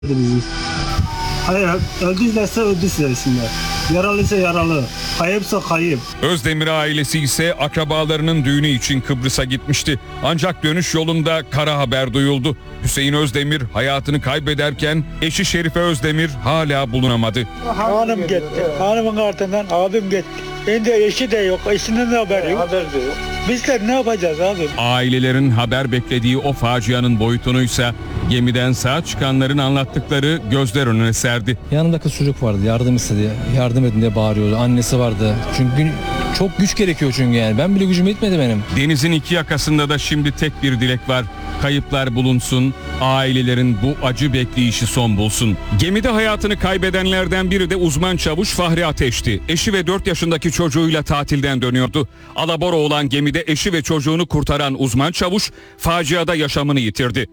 Bizi. Hayır, öldüyse öldü desinler. Yaralıysa yaralı, kayıpsa kayıp. Özdemir ailesi ise akrabalarının düğünü için Kıbrıs'a gitmişti. Ancak dönüş yolunda kara haber duyuldu. Hüseyin Özdemir hayatını kaybederken eşi Şerife Özdemir hala bulunamadı. Hanım gitti. Hanımın ardından abim gitti. Şimdi eşi de yok. Eşinin de haberi yok. Haber de yok. Bizler ne yapacağız abi? Ailelerin haber beklediği o facianın boyutunuysa gemiden sağ çıkanların anlattıkları gözler önüne serdi. Yanında kız çocuk vardı, yardım istedi, yardım edin diye bağırıyordu. Annesi vardı. Çünkü çok güç gerekiyor çünkü yani. Ben bile gücüm yetmedi benim. Denizin iki yakasında da şimdi tek bir dilek var. Kayıplar bulunsun, ailelerin bu acı bekleyişi son bulsun. Gemide hayatını kaybedenlerden biri de uzman çavuş Fahri Ateş'ti. Eşi ve 4 yaşındaki çocuğuyla tatilden dönüyordu. Alabora olan gemide eşi ve çocuğunu kurtaran uzman çavuş faciada yaşamını yitirdi.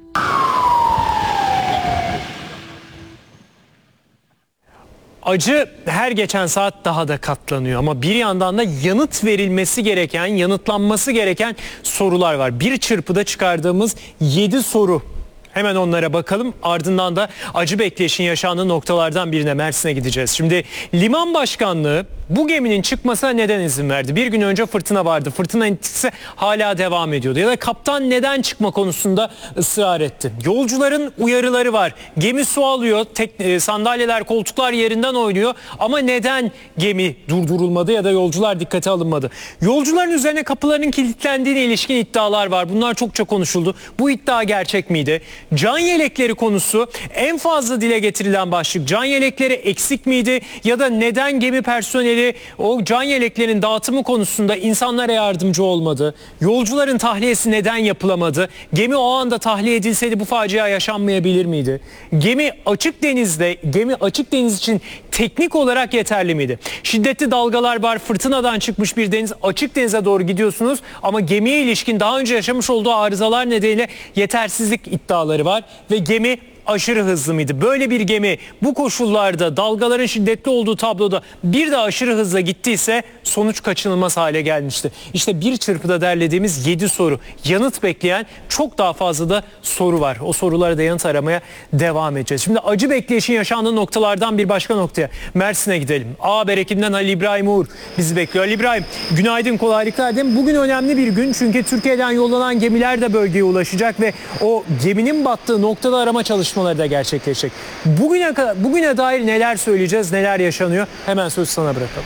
Acı her geçen saat daha da katlanıyor ama bir yandan da yanıt verilmesi gereken, yanıtlanması gereken sorular var. Bir çırpıda çıkardığımız 7 soru. Hemen onlara bakalım. Ardından da acı bekleyişin yaşandığı noktalardan birine, Mersin'e gideceğiz. Şimdi liman başkanlığı bu geminin çıkmasına neden izin verdi? Bir gün önce fırtına vardı. Fırtına etkisi hala devam ediyordu. Ya da kaptan neden çıkma konusunda ısrar etti? Yolcuların uyarıları var. Gemi su alıyor, sandalyeler, koltuklar yerinden oynuyor. Ama neden gemi durdurulmadı ya da yolcular dikkate alınmadı? Yolcuların üzerine kapılarının kilitlendiğine ilişkin iddialar var. Bunlar çokça konuşuldu. Bu iddia gerçek miydi? Can yelekleri konusu en fazla dile getirilen başlık. Can yelekleri eksik miydi? Ya da neden gemi personeli o can yeleklerinin dağıtımı konusunda insanlara yardımcı olmadı? Yolcuların tahliyesi neden yapılamadı? Gemi o anda tahliye edilseydi bu facia yaşanmayabilir miydi? Gemi açık deniz için teknik olarak yeterli miydi? Şiddetli dalgalar var, fırtınadan çıkmış bir deniz, açık denize doğru gidiyorsunuz ama gemiye ilişkin daha önce yaşamış olduğu arızalar nedeniyle yetersizlik iddiaları var ve gemi aşırı hızlı mıydı? Böyle bir gemi bu koşullarda, dalgaların şiddetli olduğu tabloda bir de aşırı hızla gittiyse sonuç kaçınılmaz hale gelmişti. İşte bir çırpıda derlediğimiz 7 soru. Yanıt bekleyen çok daha fazla da soru var. O sorulara da yanıt aramaya devam edeceğiz. Şimdi acı bekleyişin yaşandığı noktalardan bir başka noktaya, Mersin'e gidelim. A Haber ekibinden Halil İbrahim Uğur bizi bekliyor. Halil İbrahim, günaydın, kolaylıklar dilerim. Bugün önemli bir gün çünkü Türkiye'den yollanan gemiler de bölgeye ulaşacak ve o geminin battığı noktada arama çalışmaları da gerçekleşecek. Bugüne dair neler söyleyeceğiz, neler yaşanıyor? Hemen sözü sana bırakalım.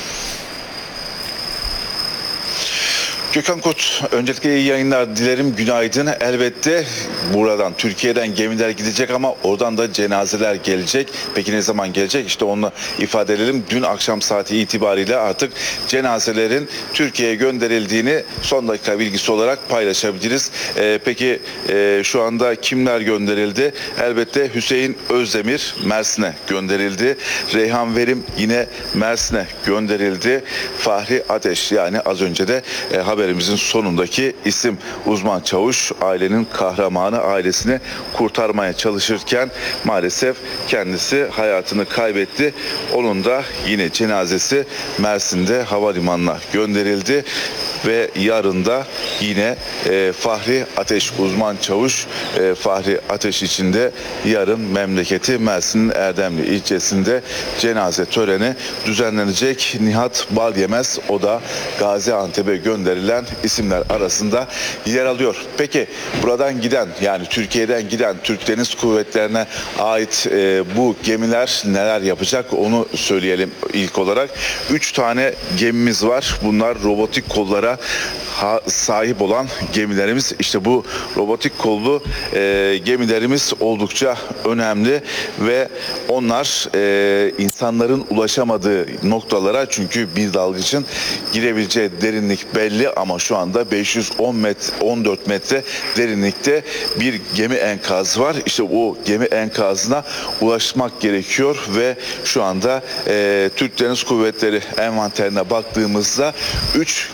Gökhan Kurt, öncelikle iyi yayınlar dilerim, günaydın. Elbette buradan, Türkiye'den gemiler gidecek ama oradan da cenazeler gelecek. Peki ne zaman gelecek? İşte onu ifade edelim. Dün akşam saati itibariyle artık cenazelerin Türkiye'ye gönderildiğini son dakika bilgisi olarak paylaşabiliriz. Peki şu anda kimler gönderildi? Elbette Hüseyin Özdemir Mersin'e gönderildi. Reyhan Verim yine Mersin'e gönderildi. Fahri Ateş, yani az önce de haberimizin sonundaki isim, uzman çavuş, ailenin kahramanı, ailesini kurtarmaya çalışırken maalesef kendisi hayatını kaybetti. Onun da yine cenazesi Mersin'de havalimanına gönderildi ve yarın da yine Fahri Ateş, uzman çavuş Fahri Ateş için de yarın memleketi Mersin'in Erdemli ilçesinde cenaze töreni düzenlenecek. Nihat Balyemez, o da Gaziantep'e gönderilen isimler arasında yer alıyor. Peki buradan giden, yani Türkiye'den giden Türk Deniz Kuvvetleri'ne ait bu gemiler neler yapacak onu söyleyelim ilk olarak. 3 tane gemimiz var. Bunlar robotik kollara sahip olan gemilerimiz. İşte bu robotik kollu gemilerimiz oldukça önemli ve onlar insanların ulaşamadığı noktalara, çünkü bir dalgıçın girebileceği derinlik belli ama şu anda 514 metre derinlikte bir gemi enkazı var. İşte o gemi enkazına ulaşmak gerekiyor ve şu anda Türk Deniz Kuvvetleri envanterine baktığımızda 3 geminin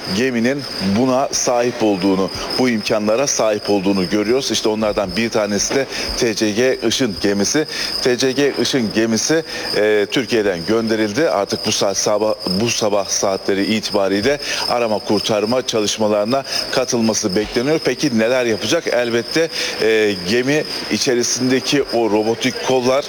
geminin buna sahip olduğunu, bu imkanlara sahip olduğunu görüyoruz. İşte onlardan bir tanesi de TCG Işın gemisi. TCG Işın gemisi Türkiye'den gönderildi. Artık bu sabah saatleri itibariyle arama kurtarma çalışmalarına katılması bekleniyor. Peki neler yapacak? Elbette gemi içerisindeki o robotik kollar